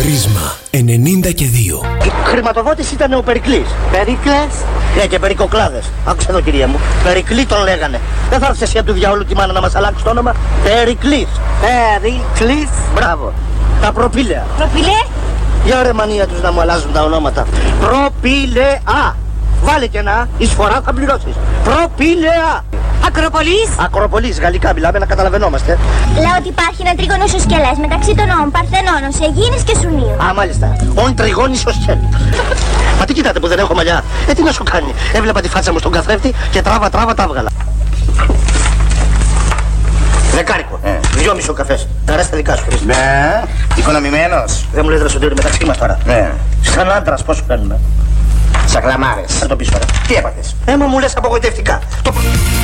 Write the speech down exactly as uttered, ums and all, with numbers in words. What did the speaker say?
Πρίσμα ενενήντα και δύο. Η χρηματοδότηση ήταν ο Περικλής. Περίκλες. Ναι, και Περικοκλάδες. Άκουσε εδώ, κυρία μου. Περικλή τον λέγανε. Δεν θα έρθεις εσύ από του διαόλου τη μάνα να μας αλλάξει το όνομα. Περικλής. Περίκλης. Μπράβο. Τα προπήλαια. Προπηλέ. Για ρε μανία τους να μου αλλάζουν τα ονόματα. Προπήλαια. Βάλε και ένα, εισφορά θα πληρώσεις. Προπήλαια. Ακροπολής. Ακροπολής, γαλλικά μιλάμε, να καταλαβαίνόμαστε. Λέω ότι υπάρχει ένα τρίγωνο ισοσκελές μεταξύ των νόμων Παρθενώνων, Αιγίνης και Σουνίου. Α, μάλιστα. Ον τριγώνει ισοσκέλ. Μα τι κοιτάτε που δεν έχω μαλλιά. Ε, τι να σου κάνει. Έβλεπα τη φάτσα μου στον καθρέφτη και τράβα τράβα τα έβγαλα. Δεκάρικο. Ε. Δυόμισι ο καφές. Καρά στα δικά σου, Χρήση. Ναι. Οικονομημένος. Δεν μου λέει δραστηριότητα μεταξύ μας τώρα. Ναι. Σαν άντρας πόσο παίρνουμε. Σακλαμάρες. Θα το πεις τώρα. Τι έπαθες? Ε, μα μου λες απογοητευτικά. Το...